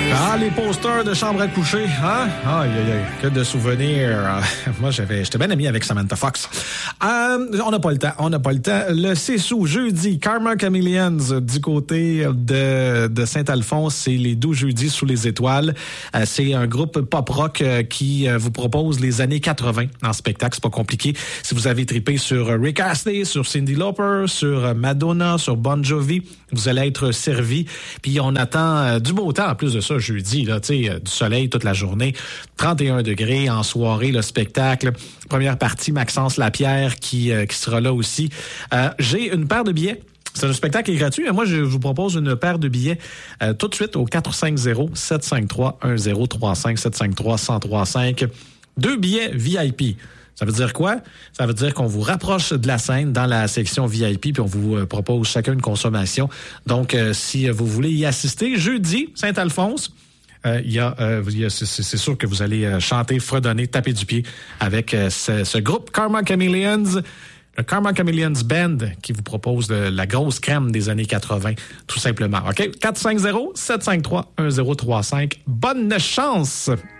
Ah, les posters de chambre à coucher, hein? Aïe, aïe, aïe, que de souvenirs. Moi, j'étais bien ami avec Samantha Fox. On n'a pas le temps. Le 6 août, jeudi, Karma Chameleons du côté de Saint-Alphonse, c'est les 12 jeudis sous les étoiles. C'est un groupe pop-rock qui vous propose les années 80 en spectacle. C'est pas compliqué. Si vous avez trippé sur Rick Astley, sur Cyndi Lauper, sur Madonna, sur Bon Jovi, vous allez être servi. Puis on attend du beau temps en plus de ça jeudi, là, tu sais, du soleil toute la journée. 31 degrés en soirée, le spectacle. Première partie, Maxence Lapierre qui sera là aussi. J'ai une paire de billets. C'est un spectacle qui est gratuit. Moi, je vous propose une paire de billets tout de suite au 450-753-1035, 753-1035. 2 billets VIP. Ça veut dire quoi? Ça veut dire qu'on vous rapproche de la scène dans la section VIP puis on vous propose chacun une consommation. Donc, si vous voulez y assister, jeudi, Saint-Alphonse, c'est sûr que vous allez chanter, fredonner, taper du pied avec ce groupe Karma Chameleons, le Karma Chameleons Band qui vous propose la grosse crème des années 80, tout simplement. OK? 450-753-1035. Bonne chance!